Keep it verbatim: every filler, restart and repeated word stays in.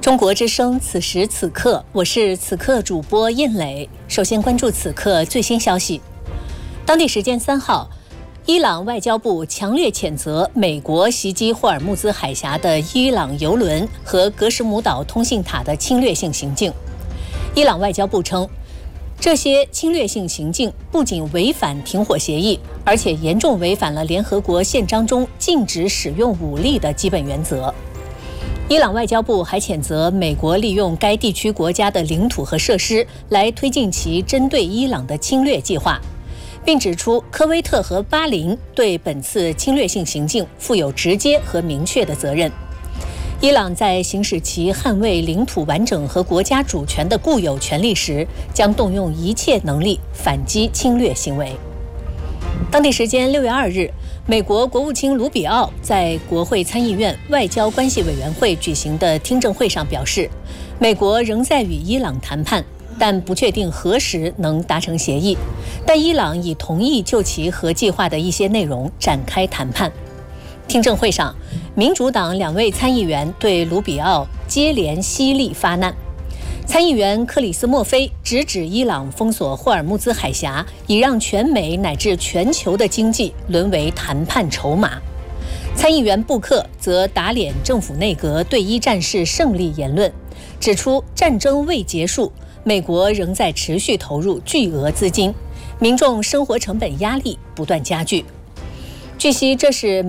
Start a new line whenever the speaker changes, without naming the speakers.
中国之声，此时此刻，我是此刻主播印磊。首先关注此刻最新消息。当地时间三号，伊朗外交部强烈谴责美国袭击霍尔木兹海峡的伊朗油轮和格什姆岛通信塔的侵略性行径。伊朗外交部称，这些侵略性行径不仅违反停火协议，而且严重违反了联合国宪章中禁止使用武力的基本原则。伊朗外交部还谴责美国利用该地区国家的领土和设施来推进其针对伊朗的侵略计划，并指出科威特和巴林对本次侵略性行径负有直接和明确的责任。伊朗在行使其捍卫领土完整和国家主权的固有权利时，将动用一切能力反击侵略行为。当地时间六月二日，美国国务卿卢比奥在国会参议院外交关系委员会举行的听证会上表示，美国仍在与伊朗谈判，但不确定何时能达成协议，但伊朗已同意就其核计划的一些内容展开谈判。听证会上，民主党两位参议员对卢比奥接连犀利发难。参议员克里斯莫菲直指伊朗封锁霍尔木兹海峡，已让全美乃至全球的经济沦为谈判筹码。参议员布克则打脸政府内阁对伊战事胜利言论，指出战争未结束，美国仍在持续投入巨额资金，民众生活成本压力不断加剧。据悉，这是